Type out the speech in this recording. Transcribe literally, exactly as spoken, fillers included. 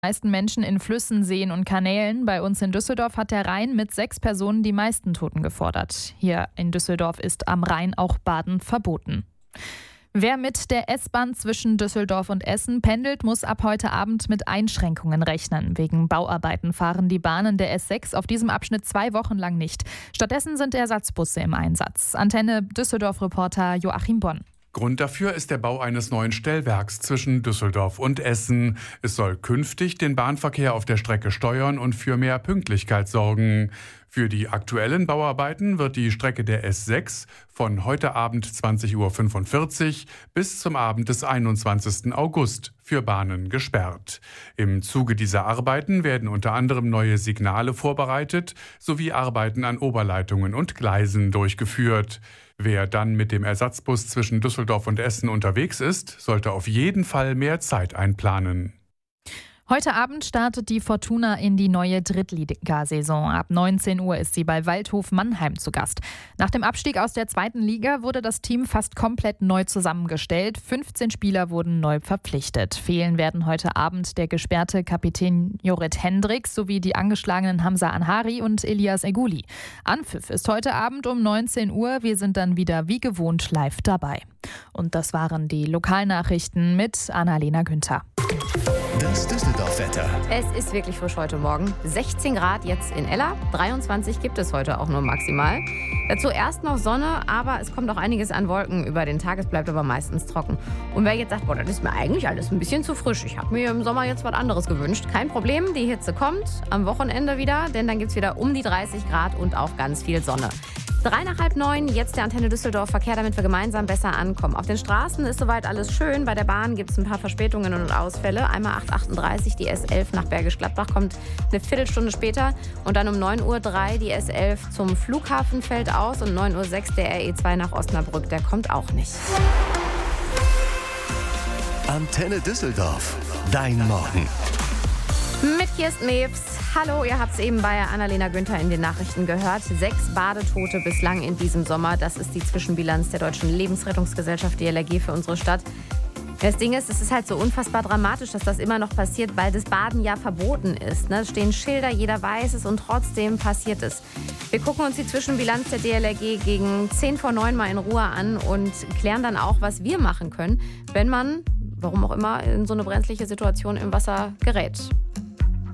meisten Menschen in Flüssen, Seen und Kanälen. Bei uns in Düsseldorf hat der Rhein mit sechs Personen die meisten Toten gefordert. Hier in Düsseldorf ist am Rhein auch Baden verboten. Wer mit der S-Bahn zwischen Düsseldorf und Essen pendelt, muss ab heute Abend mit Einschränkungen rechnen. Wegen Bauarbeiten fahren die Bahnen der S sechs auf diesem Abschnitt zwei Wochen lang nicht. Stattdessen sind Ersatzbusse im Einsatz. Antenne Düsseldorf-Reporter Joachim Bonn. Grund dafür ist der Bau eines neuen Stellwerks zwischen Düsseldorf und Essen. Es soll künftig den Bahnverkehr auf der Strecke steuern und für mehr Pünktlichkeit sorgen. Für die aktuellen Bauarbeiten wird die Strecke der S sechs von heute Abend zwanzig Uhr fünfundvierzig bis zum Abend des einundzwanzigsten August für Bahnen gesperrt. Im Zuge dieser Arbeiten werden unter anderem neue Signale vorbereitet sowie Arbeiten an Oberleitungen und Gleisen durchgeführt. Wer dann mit dem Ersatzbus zwischen Düsseldorf und Essen unterwegs ist, sollte auf jeden Fall mehr Zeit einplanen. Heute Abend startet die Fortuna in die neue Drittligasaison. Ab neunzehn Uhr ist sie bei Waldhof Mannheim zu Gast. Nach dem Abstieg aus der zweiten Liga wurde das Team fast komplett neu zusammengestellt. fünfzehn Spieler wurden neu verpflichtet. Fehlen werden heute Abend der gesperrte Kapitän Jorrit Hendricks sowie die angeschlagenen Hamza Anhari und Elias Eguli. Anpfiff ist heute Abend um neunzehn Uhr. Wir sind dann wieder wie gewohnt live dabei. Und das waren die Lokalnachrichten mit Annalena Günther. Das Düsseldorf-Wetter. Es ist wirklich frisch heute Morgen. sechzehn Grad jetzt in Ella, dreiundzwanzig gibt es heute auch nur maximal. Dazu erst noch Sonne, aber es kommt auch einiges an Wolken über den Tag. Es bleibt aber meistens trocken. Und wer jetzt sagt, boah, das ist mir eigentlich alles ein bisschen zu frisch. Ich habe mir im Sommer jetzt was anderes gewünscht. Kein Problem, die Hitze kommt am Wochenende wieder, denn dann gibt es wieder um die dreißig Grad und auch ganz viel Sonne. Drei nach halb neun, jetzt der Antenne Düsseldorf Verkehr, damit wir gemeinsam besser ankommen. Auf den Straßen ist soweit alles schön. Bei der Bahn gibt es ein paar Verspätungen und Ausfälle. Einmal acht Uhr achtunddreißig, die S elf nach Bergisch Gladbach kommt eine Viertelstunde später. Und dann um neun Uhr drei die S elf zum Flughafen fällt aus. Und neun Uhr sechs der R E zwei nach Osnabrück, der kommt auch nicht. Antenne Düsseldorf, dein Morgen. Mit Kirsten Mewes. Hallo, ihr habt es eben bei Annalena Günther in den Nachrichten gehört. Sechs Badetote bislang in diesem Sommer. Das ist die Zwischenbilanz der Deutschen Lebensrettungsgesellschaft, D L R G, für unsere Stadt. Das Ding ist, es ist halt so unfassbar dramatisch, dass das immer noch passiert, weil das Baden ja verboten ist. Ne? Es stehen Schilder, jeder weiß es und trotzdem passiert es. Wir gucken uns die Zwischenbilanz der D L R G gegen zehn vor neun mal in Ruhe an und klären dann auch, was wir machen können, wenn man, warum auch immer, in so eine brenzliche Situation im Wasser gerät.